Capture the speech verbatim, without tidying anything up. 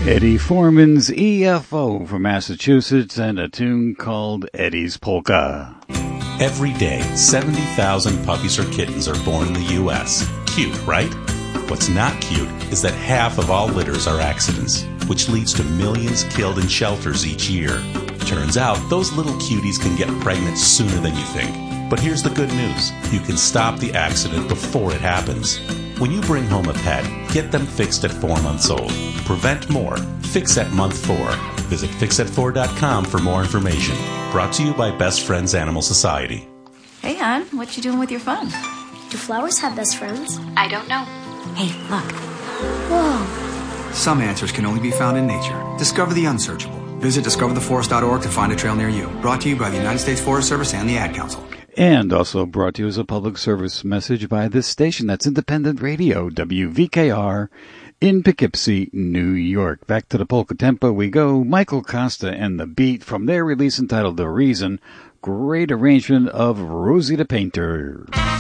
Eddie Foreman's E F O from Massachusetts and a tune called Eddie's Polka. Every day, seventy thousand puppies or kittens are born in the U S Cute, right? What's not cute is that half of all litters are accidents, which leads to millions killed in shelters each year. Turns out, those little cuties can get pregnant sooner than you think. But here's the good news. You can stop the accident before it happens. When you bring home a pet, get them fixed at four months old. Prevent more. Fix at month four. Visit fix at four dot com for more information. Brought to you by Best Friends Animal Society. Hey, hon, what you doing with your phone? Do flowers have best friends? I don't know. Hey, look. Whoa. Some answers can only be found in nature. Discover the unsearchable. Visit discover the forest dot org to find a trail near you. Brought to you by the United States Forest Service and the Ad Council. And also brought to you as a public service message by this station. That's Independent Radio, W V K R, in Poughkeepsie, New York. Back to the polka tempo we go. Michael Costa and the Beat from their release entitled The Reason. Great arrangement of Rosie the Painter.